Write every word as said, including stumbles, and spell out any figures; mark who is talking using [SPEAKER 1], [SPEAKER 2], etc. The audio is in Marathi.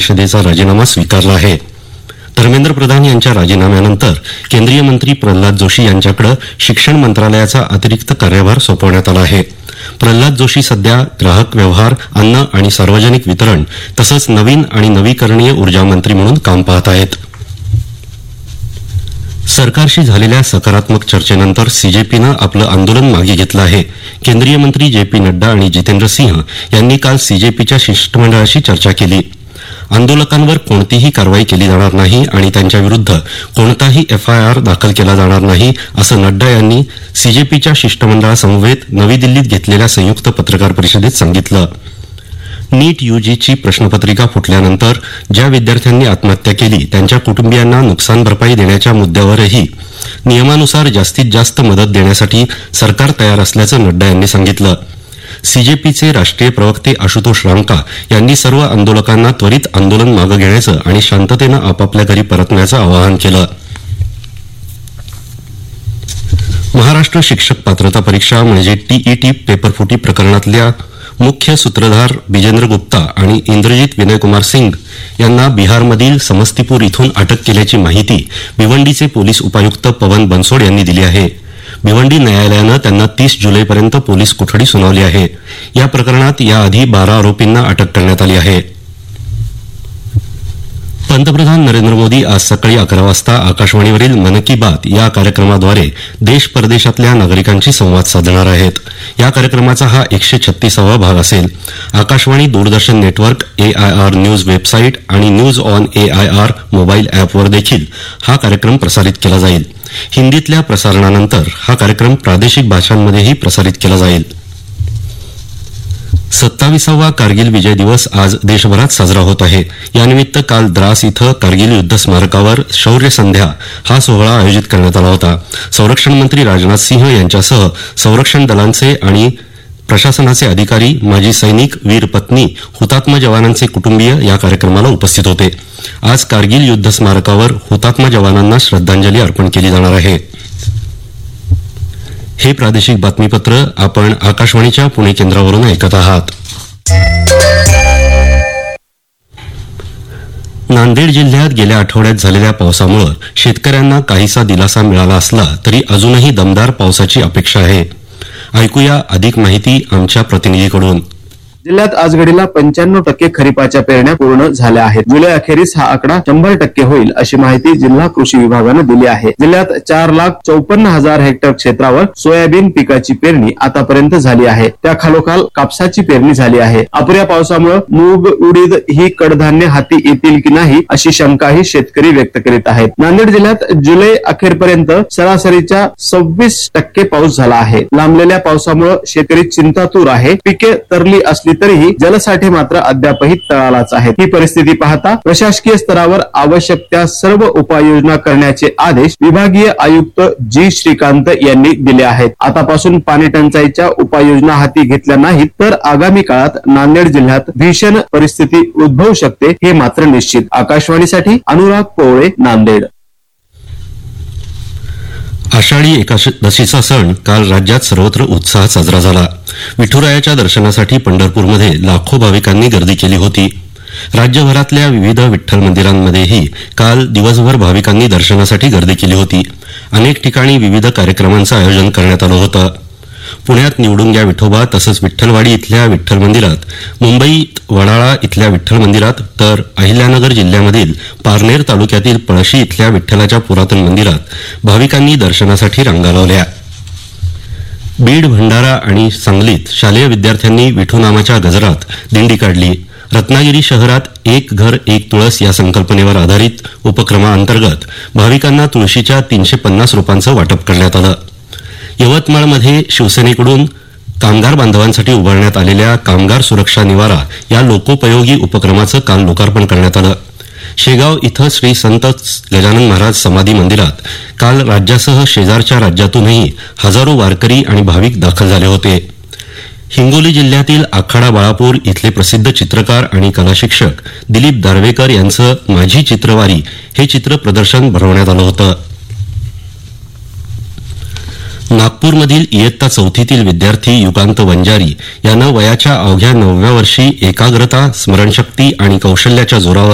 [SPEAKER 1] परिषदेचा राजीनामा स्वीकारला आहे. धर्मेंद्र प्रधान यांच्या राजीनाम्यानंतर केंद्रीय मंत्री प्रल्हाद जोशी यांच्याकडे शिक्षण मंत्रालयाचा अतिरिक्त कार्यभार सोपवण्यात आला आहे. प्रल्हाद जोशी सध्या ग्राहक व्यवहार, अन्न आणि सार्वजनिक वितरण तसंच नवीन आणि नवीकरणीय ऊर्जा मंत्री म्हणून काम पाहत आहेत. सरकारशी झालेल्या सकारात्मक चर्चेनंतर सीजेपीनं आपलं आंदोलन मागे घेतलं आहे. केंद्रीय मंत्री जे पी नड्डा आणि जितेंद्र सिंह यांनी काल सीजेपीच्या शिष्टमंडळाशी चर्चा केली. आंदोलकांवर कोणतीही कारवाई केली जाणार नाही आणि त्यांच्याविरुद्ध कोणताही एफआयआर दाखल केला जाणार नाही, असं नड्डा यांनी सीजेपीच्या शिष्टमंडळासमवेत नवी दिल्लीत घेतलेल्या संयुक्त पत्रकार परिषदेत सांगितलं. नीट यूजीची प्रश्नपत्रिका फुटल्यानंतर ज्या विद्यार्थ्यांनी आत्महत्या केली त्यांच्या कुटुंबियांना नुकसान भरपाई देण्याच्या मुद्द्यावरही नियमानुसार जास्तीत जास्त मदत देण्यासाठी सरकार तयार असल्याचं नड्डा यांनी सांगितलं. सीजेपीचे राष्ट्रीय प्रवक्ते आशुतोष रांका यांनी सर्व आंदोलकांना त्वरित आंदोलन मागे घेण्याचं आणि शांततेनं आपापल्या घरी परतण्याचं आवाहन केलं. महाराष्ट्र शिक्षक पात्रता परीक्षा म्हणजे टीईटी पेपरफुटी प्रकरणातल्या मुख्य सूत्रधार बिजेंद्र गुप्ता आणि इंद्रजित विनयकुमार सिंग यांना बिहारमधील समस्तीपूर इथून अटक केल्याची माहिती भिवंडीचे पोलीस उपायुक्त पवन बनसोड यांनी दिली आहे. भिवंडी न्यायालयानं त्यांना तीस जुलैपर्यंत पोलीस कोठडी सुनावली आहे. या प्रकरणात याआधी बारा आरोपींना अटक करण्यात आली आहे. पंतप्रधान नरेंद्र मोदी आज सकाळी अकरा वाजता आकाशवाणीवरील मन की बात या कार्यक्रमाद्वारे देश परदेशातल्या नागरिकांशी संवाद साधणार आहेत. या कार्यक्रमाचा हा एकशे छत्तीसावा भाग असेल. आकाशवाणी, दूरदर्शन नेटवर्क, एआयआर न्यूज वेबसाईट आणि न्यूज ऑन एआयआर मोबाईल अॅपवर देखील हा कार्यक्रम प्रसारित केला जाईल. हिंदीतल्या प्रसारणानंतर हा कार्यक्रम प्रादेशिक भाषांमध्येही प्रसारित केला जाईल. सत्तावीसावा कारगिल विजय दिवस आज देशभरात साजरा होत आहे. यानिमित्त काल द्रास इथं कारगिल युद्ध स्मारकावर शौर्य संध्या हा सोहळा आयोजित करण्यात आला होता. संरक्षण मंत्री राजनाथ सिंह यांच्यासह संरक्षण दलांचे आणि प्रशासनाचे अधिकारी, माजी सैनिक, वीर पत्नी, हुतात्मा जवानांचे कुटुंबीय या कार्यक्रमाला उपस्थित होते. आज कारगिल युद्ध स्मारकावर हुतात्मा जवानांना श्रद्धांजली अर्पण केली जाणार आहे. हे प्रादेशिक बातमीपत्र आपण आकाशवाणीच्या पुणे केंद्रावरून ऐकत आहात. नांदेड जिल्ह्यात गेल्या आठवड्यात झालेल्या पावसामुळे शेतकऱ्यांना काहीसा दिलासा मिळाला असला तरी अजूनही दमदार पावसाची अपेक्षा आहे. ऐकूया अधिक माहिती आमच्या प्रतिनिधीकडून.
[SPEAKER 2] जिल्ह्यात आजघडीला पंच्याण्णव टक्के खरीपाच्या पेरण्या पूर्ण झाल्या आहेत. जुलै अखेरीस हा आकडा शंभर टक्के होईल अशी माहिती जिल्हा कृषी विभागानं दिली आहे. जिल्ह्यात चार लाख चौपन्न हजार हेक्टर क्षेत्रावर सोयाबीन पिकाची पेरणी आतापर्यंत झाली आहे. त्या खालोखाल कापसाची पेरणी झाली आहे. अपुऱ्या पावसामुळे मूग, उडीद ही कडधान्य हाती येतील की नाही अशी शंकाही शेतकरी व्यक्त करीत आहेत. नांदेड जिल्ह्यात जुलै अखेरपर्यंत सरासरीच्या सव्वीस टक्के पाऊस झाला आहे. लांबलेल्या पावसामुळे शेतकरी चिंतातूर आहे. पिके तरली असली तरीही जलसाठे मात्र अद्यापही तळालाच आहेत. ही परिस्थिती पाहता प्रशासकीय स्तरावर आवश्यक त्या सर्व उपाययोजना करण्याचे आदेश विभागीय आयुक्त जी श्रीकांत यांनी दिले आहेत. आतापासून पाणी टंचाईच्या उपाययोजना हाती घेतल्या नाहीत तर आगामी काळात नांदेड जिल्ह्यात भीषण परिस्थिती उद्भवू शकते हे मात्र निश्चित. आकाशवाणीसाठी अनुराग पोवळे, नांदेड.
[SPEAKER 1] आषाढी एकादशीचा सण काल राज्यात सर्वत्र उत्साहात साजरा झाला. विठुरायाच्या दर्शनासाठी पंढरपूरमध्ये लाखो भाविकांनी गर्दी केली होती. राज्यभरातल्या विविध विठ्ठल मंदिरांमध्येही काल दिवसभर भाविकांनी दर्शनासाठी गर्दी केली होती. अनेक ठिकाणी विविध कार्यक्रमांचं आयोजन करण्यात आलं होतं. पुण्यात निवडुंग्या विठोबा तसंच विठ्ठलवाडी इथल्या विठ्ठल मंदिरात, मुंबईत वडाळा इथल्या विठ्ठल मंदिरात तर अहिल्यानगर जिल्ह्यामधील पारनेर तालुक्यातील पळशी इथल्या विठ्ठलाच्या पुरातन मंदिरात भाविकांनी दर्शनासाठी रांगा लावल्या. बीड, भंडारा आणि सांगलीत शालेय विद्यार्थ्यांनी विठू नामाच्या गजरात दिंडी काढली. रत्नागिरी शहरात एक घर एक तुळस या संकल्पनेवर आधारित उपक्रमाअंतर्गत भाविकांना तुळशीच्या तीनशे पन्नास रोपांचं वाटप करण्यात आलं. यवतमाळमध्ये शिवसेनेकडून कामगार बांधवांसाठी उभारण्यात आलेल्या कामगार सुरक्षा निवारा या लोकोपयोगी उपक्रमाचं काल लोकार्पण करण्यात आलं. शेगाव इथं श्री संत गजानन महाराज समाधी मंदिरात काल राज्यासह शेजारच्या राज्यातूनही हजारो वारकरी आणि भाविक दाखल झाले होते. हिंगोली जिल्ह्यातील आखाडा बाळापूर इथले प्रसिद्ध चित्रकार आणि कलाशिक्षक दिलीप दार्वेकर यांचं माझी चित्रवारी हे चित्र प्रदर्शन भरवण्यात आलं होतं. नागपूरमधील इयत्ता चौथीतील विद्यार्थी युगांत वंजारी यानं वयाच्या अवघ्या नवव्या वर्षी एकाग्रता, स्मरणशक्ती आणि कौशल्याच्या जोरावर